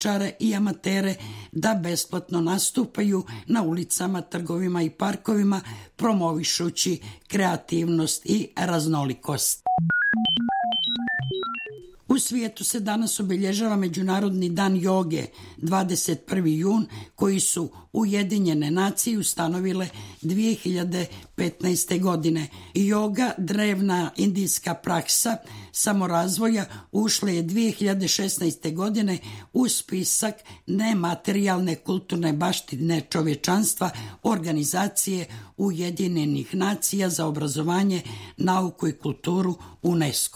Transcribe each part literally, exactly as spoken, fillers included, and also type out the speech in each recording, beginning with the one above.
muzičare i amatere da besplatno nastupaju na ulicama, trgovima i parkovima, promovišući kreativnost i raznolikost. U svijetu se danas obilježava Međunarodni dan joge, dvadeset prvi jun, koji su Ujedinjene nacije ustanovile dvije hiljade petnaeste. godine. Joga, drevna indijska praksa samorazvoja, ušla je dvije hiljade šesnaeste. godine u spisak nematerijalne kulturne baštine čovječanstva Organizacije Ujedinjenih nacija za obrazovanje, nauku i kulturu UNESCO.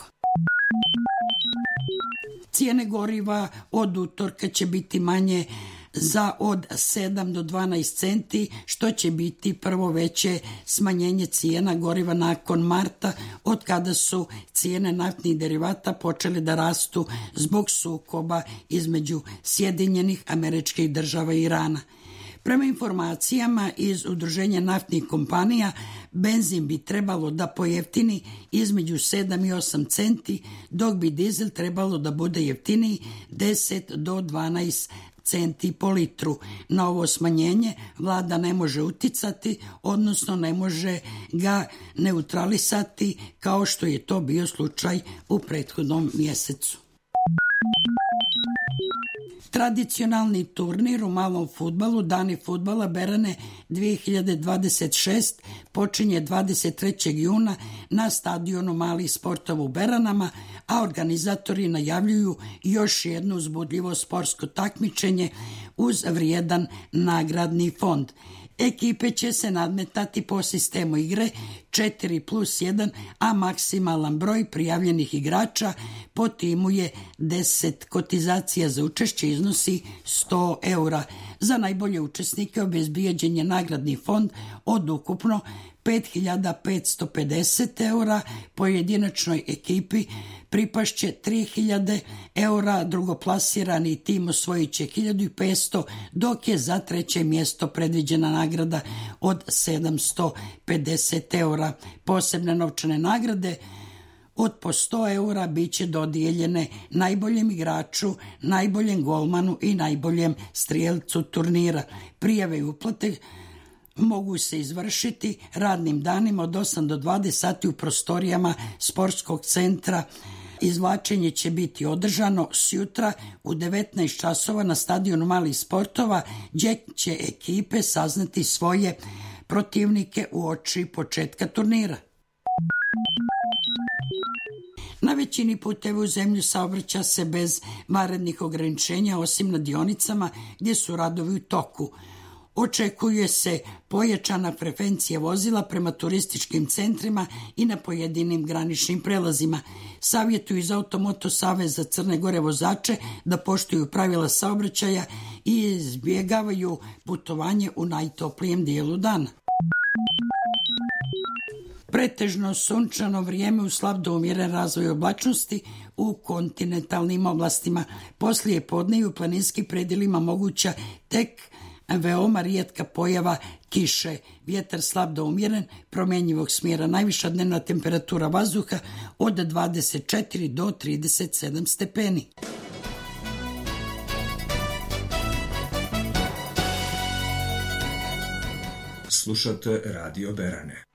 Cijene goriva od utorka će biti manje za od sedam do dvanaest centi, što će biti prvo veće smanjenje cijena goriva nakon marta, od kada su cijene naftnih derivata počele da rastu zbog sukoba između Sjedinjenih Američkih Država i Irana. Prema informacijama iz Udruženja naftnih kompanija, benzin bi trebalo da pojeftini između sedam i osam centi, dok bi dizel trebalo da bude jeftiniji deset do dvanaest centi po litru. Na ovo smanjenje vlada ne može uticati, odnosno ne može ga neutralisati kao što je to bio slučaj u prethodnom mjesecu. Tradicionalni turnir u malom fudbalu, Dani fudbala Berane dvije hiljade dvadeset šeste, počinje dvadeset trećeg juna na stadionu malih sportova u Beranama, a organizatori najavljuju još jedno uzbudljivo sportsko takmičenje uz vrijedan nagradni fond. Ekipe će se nadmetati po sistemu igre četiri plus jedan, a maksimalan broj prijavljenih igrača po timu je deset. Kotizacija za učešće iznosi sto eura. Za najbolje učesnike obezbijeđen je nagradni fond od ukupno pet hiljada petsto pedeset eura, pojedinačnoj ekipi pripašće tri hiljade eura, drugoplasirani tim osvojit će hiljadu petsto, dok je za treće mjesto predviđena nagrada od sedamsto pedeset eura. Posebne novčane nagrade od po sto eura bit će dodijeljene najboljem igraču, najboljem golmanu i najboljem strijelcu turnira. Prijave i uplate mogu se izvršiti radnim danima od osam do dvadeset sati u prostorijama sportskog centra. Izvlačenje će biti održano sjutra u devetnaest časova na stadionu malih sportova, gdje će ekipe saznati svoje protivnike uoči početka turnira. Na većini puteva u zemlju saobraća se bez vanrednih ograničenja, osim na dionicama gdje su radovi u toku. Očekuje se pojačana frekvencija vozila prema turističkim centrima i na pojedinim graničnim prelazima. Savjetuju iz Automoto saveza Crne Gore vozače da poštuju pravila saobraćaja i izbjegavaju putovanje u najtoplijem dijelu dana. Pretežno sunčano vrijeme uz slab do umjeren razvoj oblačnosti u kontinentalnim oblastima. Poslije podne i u planinskim predjelima moguća tek veoma rijetka pojava kiše. Vjetar slab do umjeren, promjenjivog smjera. Najviša dnevna temperatura vazduha od dvadeset četiri do trideset sedam stepeni. Slušate Radio Berane.